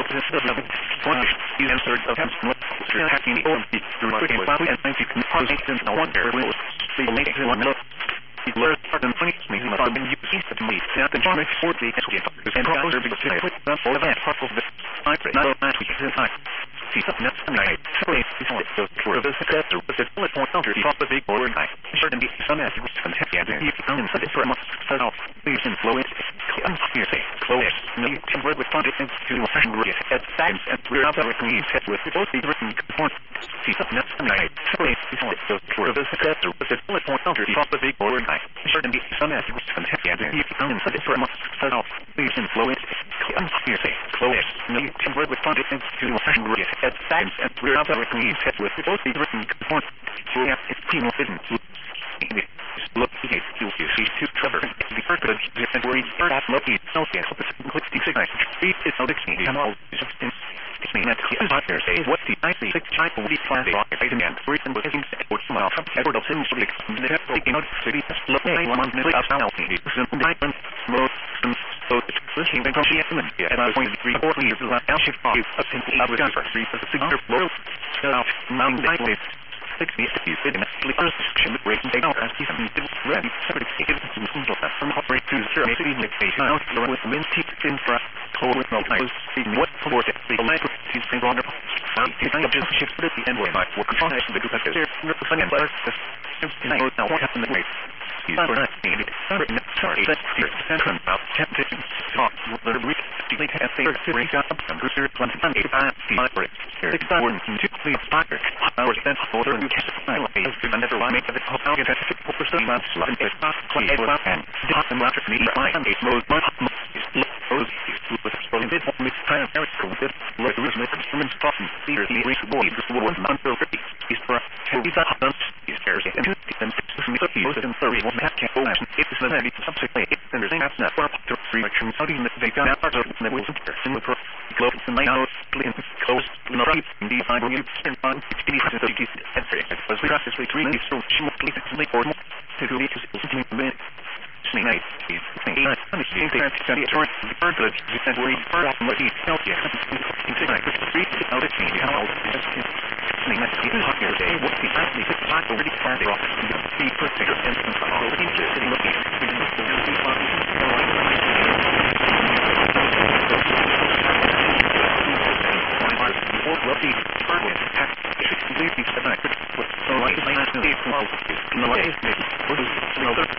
These answered attempts to hacking the old through quickly and 90 constant no wonder rules. The late learn and funny me about the use of me at the John 40 and browser because I put them all that part of the not last week in time. See something that's night. Sorry, for the successor with the bullet point counter property or night. Certainly some as and you found such a month set off. Please inflow it. Unspearsay, close, no timber with funded to fashion at times and we're out of set with both the written point. See something that's night. Sorry, for the successor with the bullet point counter property or night. Certainly some as and you found such a month set off. Please inflow it. Unspearsay, close, no timber with funded to fashion at times and we're out of set with both the written point. So yeah, it's penal didn't look you see two Trevor the first good and worried at Loki no yes click the signal read is no dixie come all it's me that is not there say what the I see six child will be flat rock and reason was in or smile from Edward of Sims the taking out city look I want to out now some diamond most so pushing the company and I was going to 3 4 years last shift off up in the other for 3 for the signal world so mountain diamond 60 sitting at the first section of breaking down as he ready to take it from operate to the city location out with wind teeth in front cold with no nose seeing what for the light is been longer I just shifted at the end where my work on the group has there and but I know now what happened the way he's not being it sorry that's here and about tempting talk the read the have fair to bring up some research plan and if I see my break here it's important to please spark our sense for the I never want to make it how get it for some months and it's not quite able and dot and logic me by and it's most much those with from this only time America with like the reason instruments talking theater the race boy this was not so pretty is for heavy that is there and most in 30 one half can go and it is the heavy subsequently it's the thing that's not for to reaction studying that they got out of the was in the globe and now clean close no in the time you spend on 60 and was we process between these so smoothly or more to do it to make night is understanding that the turn the bird and we bird what he felt yeah tonight the street out of me how that's even higher day what the actually the clock already far off the particular instance of all the interested in looking what the bird was completely tonight with so like the last day from no way what is another